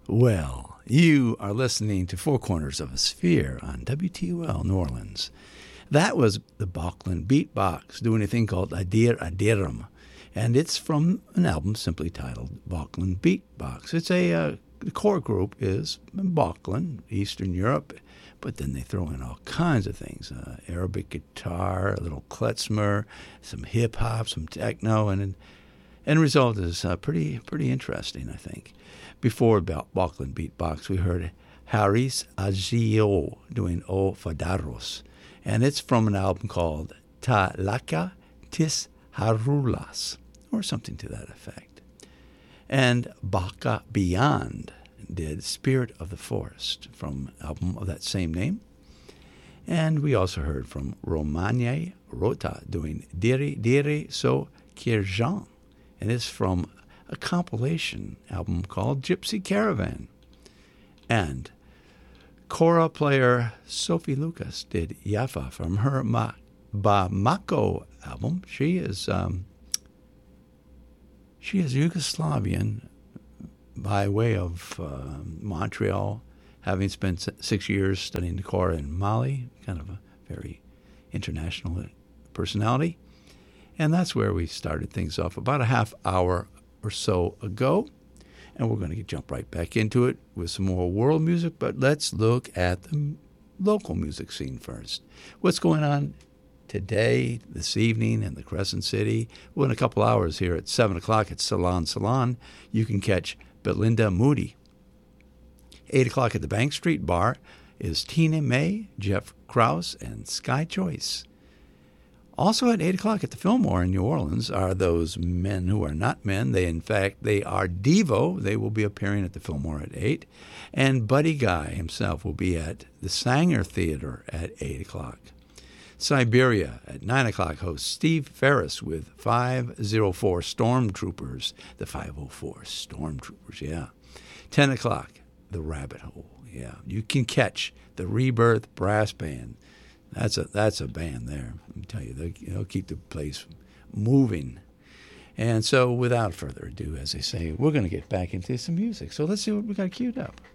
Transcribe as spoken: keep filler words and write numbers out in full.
Well, you are listening to Four Corners of a Sphere on W T O L New Orleans. That was the Bachland Beatbox doing a thing called Adir Adiram, and it's from an album simply titled Bachland Beatbox. It's a uh, the core group is Bachland, Eastern Europe, but then they throw in all kinds of things: uh, Arabic guitar, a little klezmer, some hip hop, some techno, and and end result is uh, pretty pretty interesting, I think. Before about Bachland Beatbox, we heard Haris Agio doing O Fadaros, and it's from an album called Ta Laka Tis Harulas, or something to that effect. And Baka Beyond did Spirit of the Forest from an album of that same name. And we also heard from Romanye Rota doing Diri Diri So Kirjan, and it's from a compilation album called Gypsy Caravan. And kora player Sophie Lucas did Yafa from her Ma- Bamako album. She is um, she is Yugoslavian by way of uh, Montreal, having spent six years studying the kora in Mali, kind of a very international personality. And that's where we started things off about a half hour or so ago. And we're going to jump right back into it with some more world music, but let's look at the local music scene first. What's going on today, this evening in the Crescent City? Well, in a couple hours here at seven o'clock at Salon Salon, you can catch Belinda Moody. eight o'clock at the Bank Street Bar is Tina May, Jeff Krause, and Sky Choice. Also at eight o'clock at the Fillmore in New Orleans are those men who are not men. They, in fact, they are Devo. They will be appearing at the Fillmore at eight. And Buddy Guy himself will be at the Sanger Theater at eight o'clock. Siberia at nine o'clock hosts Steve Ferris with five oh four Stormtroopers. The five oh four Stormtroopers, yeah. ten o'clock, the Rabbit Hole, yeah. You can catch the Rebirth Brass Band. That's a that's a band there. Let me tell you, they'll, they'll keep the place moving. And so, without further ado, as they say, we're going to get back into some music. So let's see what we got queued up.